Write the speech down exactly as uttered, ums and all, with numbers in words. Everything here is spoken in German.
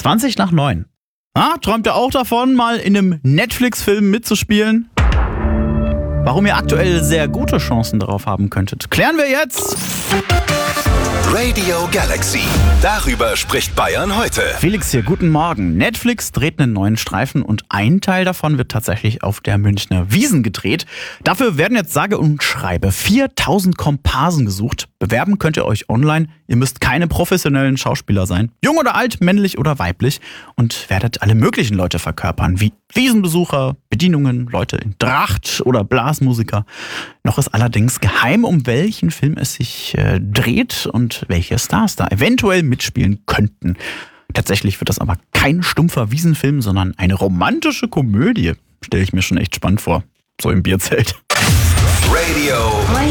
zwanzig nach neun. Ah, träumt ihr auch davon, mal in einem Netflix-Film mitzuspielen? Warum ihr aktuell sehr gute Chancen darauf haben könntet, klären wir jetzt. Radio Galaxy. Darüber spricht Bayern heute. Felix hier, guten Morgen. Netflix dreht einen neuen Streifen und ein Teil davon wird tatsächlich auf der Münchner Wiesn gedreht. Dafür werden jetzt sage und schreibe viertausend Komparsen gesucht. Bewerben könnt ihr euch online. Ihr müsst keine professionellen Schauspieler sein. Jung oder alt, männlich oder weiblich. Und werdet alle möglichen Leute verkörpern, wie Wiesenbesucher, Bedienungen, Leute in Tracht oder Blasmusiker. Noch ist allerdings geheim, um welchen Film es sich äh, dreht und welche Stars da eventuell mitspielen könnten. Tatsächlich wird das aber kein stumpfer Wiesenfilm, sondern eine romantische Komödie. Stelle ich mir schon echt spannend vor. So im Bierzelt. Radio